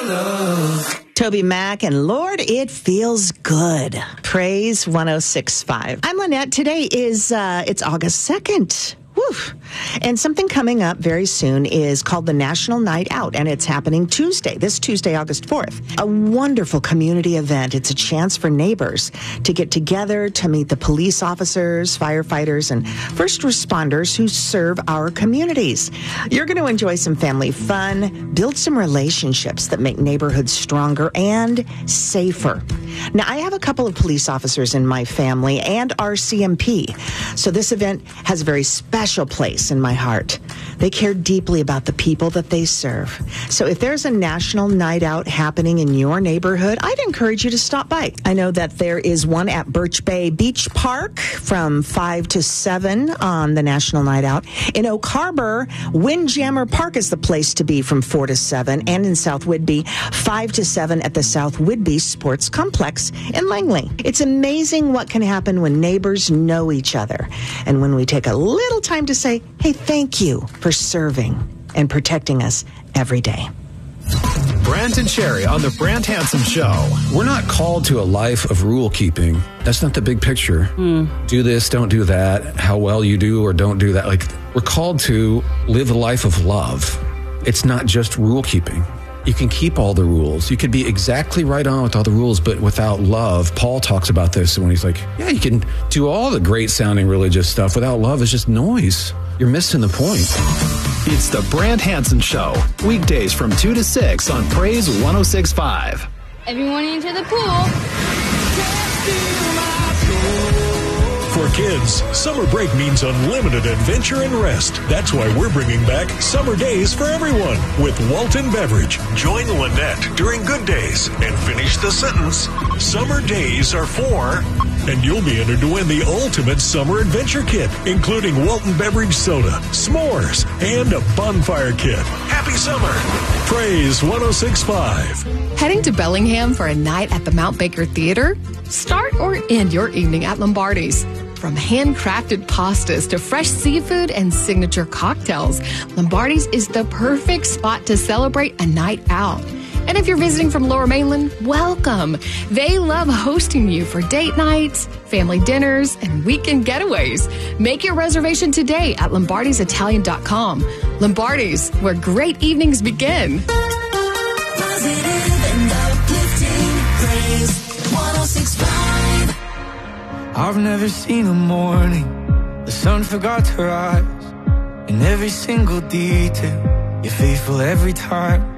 Toby Mac and Lord, It Feels Good. Praise 106.5. I'm Lynette. Today is, it's August 2nd. Woo. And something coming up very soon is called the National Night Out, and it's happening this Tuesday, August 4th. A wonderful community event. It's a chance for neighbors to get together to meet the police officers, firefighters, and first responders who serve our communities. You're going to enjoy some family fun, build some relationships that make neighborhoods stronger and safer. Now, I have a couple of police officers in my family and RCMP, so this event has a very special place in my heart. They care deeply about the people that they serve. So if there's a national night out happening in your neighborhood, I'd encourage you to stop by. I know that there is one at Birch Bay Beach Park from 5 to 7 on the National Night Out. In Oak Harbor, Windjammer Park is the place to be from 4 to 7, and in South Whidbey, 5 to 7 at the South Whidbey Sports Complex in Langley. It's amazing what can happen when neighbors know each other, and when we take a little time to say, hey, thank you for serving and protecting us every day. Brant and Sherry on the Brant Hansen Show. We're not called to a life of rule keeping. That's not the big picture. Do this, don't do that, how well you do or don't do that. Like, we're called to live a life of love. It's not just rule keeping. You can keep all the rules. You could be exactly right on with all the rules, but without love. Paul talks about this when he's like, yeah, you can do all the great sounding religious stuff. Without love, it's just noise. You're missing the point. It's the Brant Hansen Show. Weekdays from 2 to 6 on Praise 106.5. Everyone into the pool. For kids, summer break means unlimited adventure and rest. That's why we're bringing back Summer Days for Everyone with Walton Beverage. Join Lynette during Good Days and finish the sentence. Summer Days are for... And you'll be entered to win the ultimate summer adventure kit, including Walton Beverage soda, s'mores, and a bonfire kit. Happy summer. Praise 106.5. Heading to Bellingham for a night at the Mount Baker Theater? Start or end your evening at Lombardi's. From handcrafted pastas to fresh seafood and signature cocktails, Lombardi's is the perfect spot to celebrate a night out. And if you're visiting from Lower Mainland, welcome. They love hosting you for date nights, family dinners, and weekend getaways. Make your reservation today at lombardisitalian.com. Lombardi's, where great evenings begin. Positive and uplifting, Praise 106.5. I've never seen a morning the sun forgot to rise. In every single detail, you're faithful every time.